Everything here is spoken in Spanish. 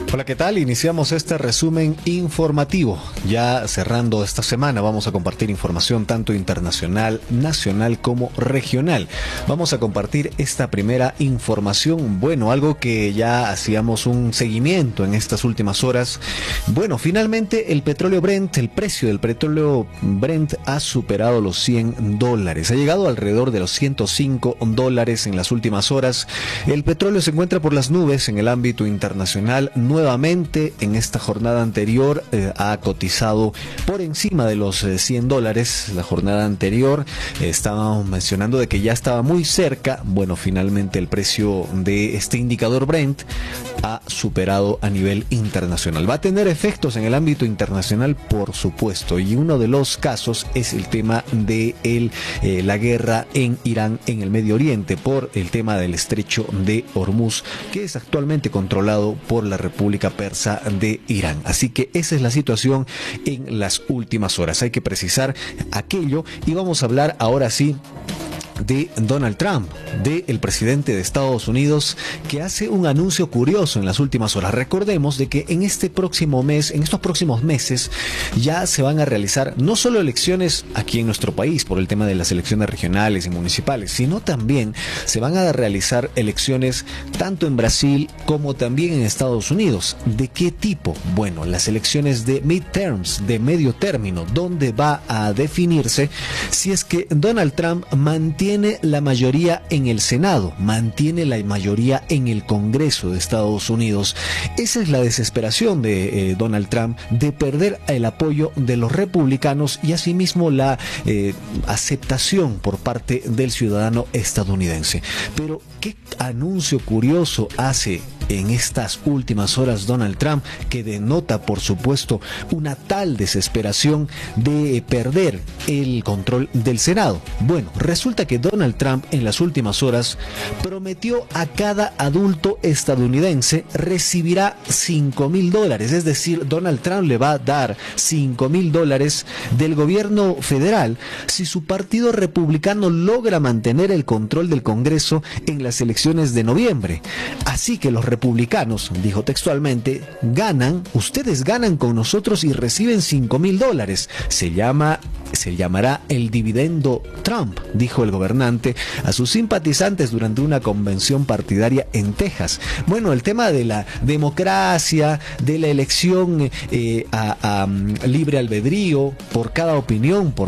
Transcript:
Hola, ¿qué tal? Iniciamos este resumen informativo. Ya cerrando esta semana vamos a compartir información tanto internacional, nacional como regional. Vamos a compartir esta primera información, algo que ya hacíamos un seguimiento en estas últimas horas. Finalmente el petróleo Brent, el precio del petróleo Brent ha superado los $100. Ha llegado alrededor de los $105 en las últimas horas. El petróleo se encuentra por las nubes en el ámbito internacional. Nuevamente en esta jornada anterior ha cotizado por encima de los $100. La jornada anterior estábamos mencionando de que ya estaba muy cerca. Finalmente el precio de este indicador Brent ha superado a nivel internacional. Va a tener efectos en el ámbito internacional, por supuesto, y uno de los casos es el tema de la guerra en Irán, en el Medio Oriente, por el tema del estrecho de Hormuz, que es actualmente controlado por la República Persa de Irán. Así que esa es la situación en las últimas horas. Hay que precisar aquello y vamos a hablar ahora sí de Donald Trump, del presidente de Estados Unidos, que hace un anuncio curioso en las últimas horas. Recordemos de que en estos próximos meses ya se van a realizar no solo elecciones aquí en nuestro país por el tema de las elecciones regionales y municipales, sino también se van a realizar elecciones tanto en Brasil como también en Estados Unidos. ¿De qué tipo? Las elecciones de midterms, de medio término, donde va a definirse si es que Donald Trump mantiene la mayoría en el Senado, mantiene la mayoría en el Congreso de Estados Unidos. Esa es la desesperación de Donald Trump, de perder el apoyo de los republicanos y asimismo la aceptación por parte del ciudadano estadounidense. Pero ¿qué anuncio curioso hace en estas últimas horas Donald Trump, que denota, por supuesto, una tal desesperación de perder el control del Senado? Resulta que Donald Trump en las últimas horas prometió a cada adulto estadounidense recibirá $5,000, es decir, Donald Trump le va a dar $5,000 del gobierno federal si su partido republicano logra mantener el control del Congreso en las elecciones de noviembre. Así que los republicanos, dijo textualmente, ustedes ganan con nosotros y reciben $5,000. Se llamará el dividendo Trump, dijo el gobernante a sus simpatizantes durante una convención partidaria en Texas. El tema de la democracia, de la elección a libre albedrío por cada opinión, por